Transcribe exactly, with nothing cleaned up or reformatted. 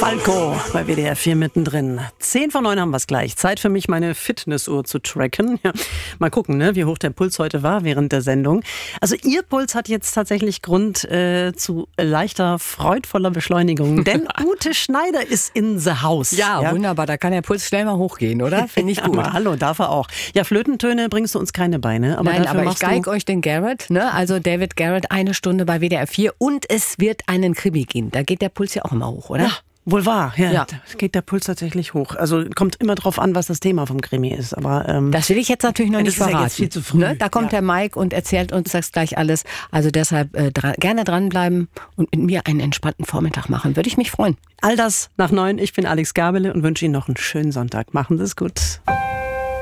Falco bei W D R vier mittendrin. Zehn vor neun haben wir es gleich. Zeit für mich, meine Fitnessuhr zu tracken. Ja, mal gucken, ne, wie hoch der Puls heute war während der Sendung. Also Ihr Puls hat jetzt tatsächlich Grund äh, zu leichter, freudvoller Beschleunigung. Denn Ute Schneider ist in the house. Ja, ja, wunderbar. Da kann der Puls schnell mal hochgehen, oder? Finde ich gut. Ja, hallo, darf er auch. Ja, Flötentöne bringst du uns keine Beine. Aber Nein, aber ich geige euch den Garrett. Ne? Also David Garrett, eine Stunde bei W D R vier. Und es wird einen Krimi gehen. Da geht der Puls ja auch immer hoch, oder? Ja. Wohl wahr, ja, ja. Da geht der Puls tatsächlich hoch. Also kommt immer drauf an, was das Thema vom Krimi ist. Aber ähm, das will ich jetzt natürlich noch ja, nicht verraten. Das ist ja jetzt viel zu früh. Ne? Da kommt ja. der Mike und erzählt uns das gleich alles. Also deshalb äh, dra- gerne dranbleiben und mit mir einen entspannten Vormittag machen. Würde ich mich freuen. All das nach neun. Ich bin Alex Gabele und wünsche Ihnen noch einen schönen Sonntag. Machen Sie es gut.